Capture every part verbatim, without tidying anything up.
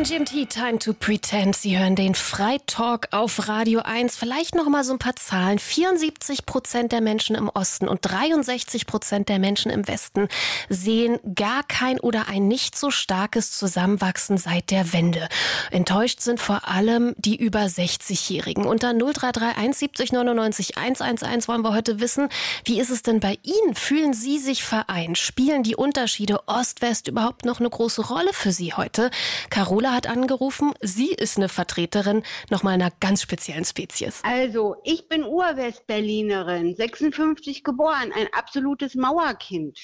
M G M T, Time to Pretend. Sie hören den Freitalk auf Radio eins. Vielleicht noch mal so ein paar Zahlen. vierundsiebzig Prozent der Menschen im Osten und dreiundsechzig Prozent der Menschen im Westen sehen gar kein oder ein nicht so starkes Zusammenwachsen seit der Wende. Enttäuscht sind vor allem die über sechzigjährigen. Unter null drei drei eins siebzig neunundneunzig hundertelf wollen wir heute wissen, wie ist es denn bei Ihnen? Fühlen Sie sich vereint? Spielen die Unterschiede Ost-West überhaupt noch eine große Rolle für Sie heute? Carola hat angerufen. Sie ist eine Vertreterin nochmal einer ganz speziellen Spezies. Also, ich bin Ur-Westberlinerin, sechsundfünfzig geboren, ein absolutes Mauerkind.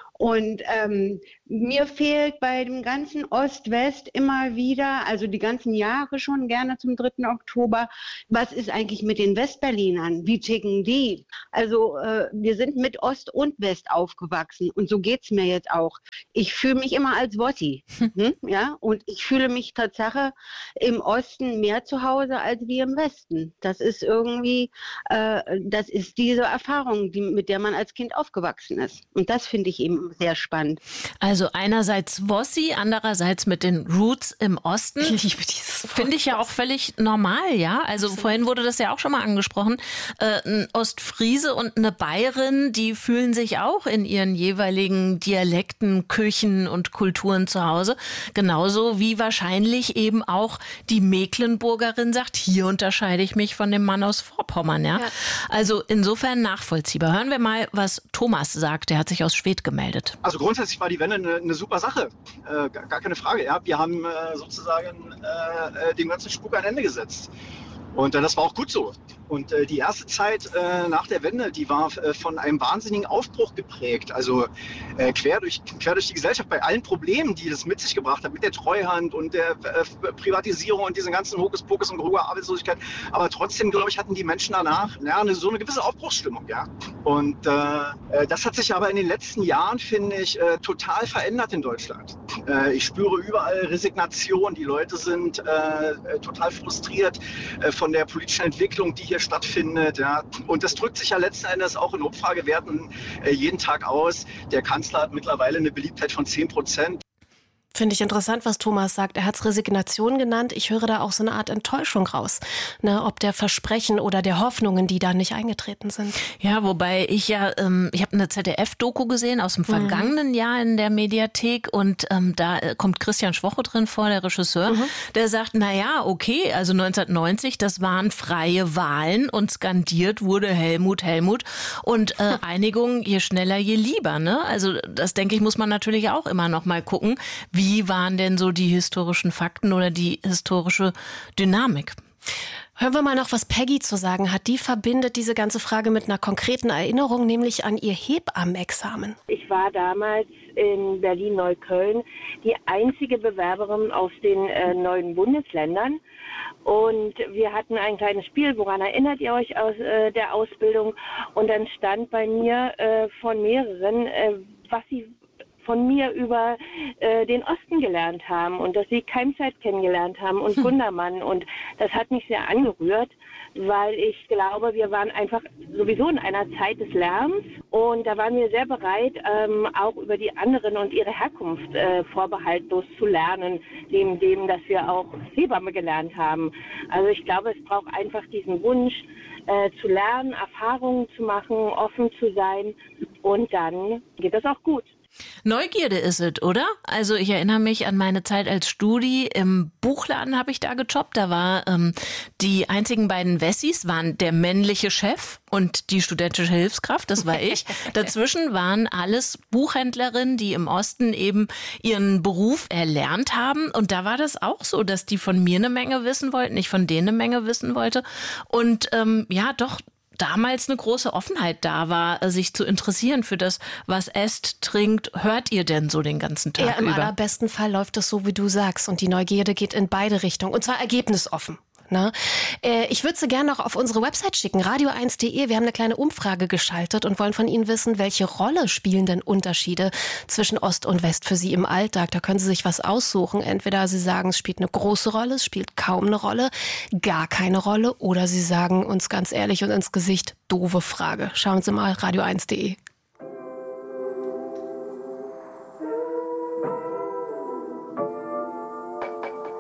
Und ähm, mir fehlt bei dem ganzen Ost-West immer wieder, also die ganzen Jahre schon gerne zum dritten Oktober, was ist eigentlich mit den Westberlinern? Wie ticken die? Also äh, wir sind mit Ost und West aufgewachsen und so geht's mir jetzt auch. Ich fühle mich immer als Wossi, hm? Ja, und ich fühle mich Tatsache im Osten mehr zu Hause als wie im Westen. Das ist irgendwie, äh, das ist diese Erfahrung, die, mit der man als Kind aufgewachsen ist. Und das finde ich eben sehr spannend. Also einerseits Wossi, andererseits mit den Roots im Osten. Ich liebe dieses Wort. Finde ich ja auch völlig normal, ja. Also Absolut. Vorhin wurde das ja auch schon mal angesprochen. Äh, ein Ostfriese und eine Bayerin, die fühlen sich auch in ihren jeweiligen Dialekten, Küchen und Kulturen zu Hause. Genauso wie wahrscheinlich eben auch die Mecklenburgerin sagt, hier unterscheide ich mich von dem Mann aus Vorpommern, ja. ja. Also insofern nachvollziehbar. Hören wir mal, was Thomas sagt. Der hat sich aus Schwedt gemeldet. Also grundsätzlich war die Wende eine, eine super Sache, äh, gar, gar keine Frage. Ja. Wir haben äh, sozusagen äh, dem ganzen Spuk ein Ende gesetzt. Und äh, das war auch gut so. Und äh, die erste Zeit äh, nach der Wende, die war äh, von einem wahnsinnigen Aufbruch geprägt. Also äh, quer, durch, quer durch die Gesellschaft bei allen Problemen, die das mit sich gebracht hat, mit der Treuhand und der äh, Privatisierung und diesen ganzen Hokuspokus und hoher Arbeitslosigkeit. Aber trotzdem, glaube ich, hatten die Menschen danach ja, eine, so eine gewisse Aufbruchsstimmung. Ja? Und äh, das hat sich aber in den letzten Jahren, finde ich, äh, total verändert in Deutschland. Äh, ich spüre überall Resignation. Die Leute sind äh, total frustriert äh, von der politischen Entwicklung, die hier stattfindet. Ja. Und das drückt sich ja letzten Endes auch in Umfragewerten äh, jeden Tag aus. Der Kanzler hat mittlerweile eine Beliebtheit von zehn Prozent. Finde ich interessant, was Thomas sagt. Er hat es Resignation genannt. Ich höre da auch so eine Art Enttäuschung raus. Ne, ob der Versprechen oder der Hoffnungen, die da nicht eingetreten sind. Ja, wobei ich ja, ähm, ich habe eine Z D F-Doku gesehen aus dem vergangenen mhm. Jahr in der Mediathek und ähm, da kommt Christian Schwoche drin vor, der Regisseur, mhm. der sagt, na ja, okay, also neunzehnhundertneunzig, das waren freie Wahlen und skandiert wurde Helmut, Helmut und äh, Einigung, je schneller, je lieber. Ne? Also das, denke ich, muss man natürlich auch immer noch mal gucken, wie Wie waren denn so die historischen Fakten oder die historische Dynamik? Hören wir mal noch, was Peggy zu sagen hat. Die verbindet diese ganze Frage mit einer konkreten Erinnerung, nämlich an ihr Hebammenexamen. Ich war damals in Berlin-Neukölln die einzige Bewerberin aus den äh, neuen Bundesländern. Und wir hatten ein kleines Spiel, woran erinnert ihr euch aus äh, der Ausbildung? Und dann stand bei mir äh, von mehreren, äh, was sie von mir über äh, den Osten gelernt haben und dass sie Keimzeit kennengelernt haben und Gundermann. Und das hat mich sehr angerührt, weil ich glaube, wir waren einfach sowieso in einer Zeit des Lärms und da waren wir sehr bereit, ähm, auch über die anderen und ihre Herkunft äh, vorbehaltlos zu lernen, neben dem, dass wir auch Hebamme gelernt haben. Also ich glaube, es braucht einfach diesen Wunsch, äh, zu lernen, Erfahrungen zu machen, offen zu sein und dann geht das auch gut. Neugierde ist es, oder? Also ich erinnere mich an meine Zeit als Studi. Im Buchladen habe ich da gejobbt. Da war ähm, die einzigen beiden Wessis waren der männliche Chef und die studentische Hilfskraft, das war ich. Dazwischen waren alles Buchhändlerinnen, die im Osten eben ihren Beruf erlernt haben. Und da war das auch so, dass die von mir eine Menge wissen wollten, ich von denen eine Menge wissen wollte. Und ähm, ja, doch damals eine große Offenheit da war, sich zu interessieren für das, was esst, trinkt. Hört ihr denn so den ganzen Tag ja, im über? Im allerbesten Fall läuft es so, wie du sagst. Und die Neugierde geht in beide Richtungen. Und zwar ergebnisoffen. Ne? Äh, ich würde sie gerne noch auf unsere Website schicken, radio eins punkt de. Wir haben eine kleine Umfrage geschaltet und wollen von Ihnen wissen, welche Rolle spielen denn Unterschiede zwischen Ost und West für Sie im Alltag? Da können Sie sich was aussuchen. Entweder Sie sagen, es spielt eine große Rolle, es spielt kaum eine Rolle, gar keine Rolle. Oder Sie sagen uns ganz ehrlich und ins Gesicht, doofe Frage. Schauen Sie mal, radio eins punkt de.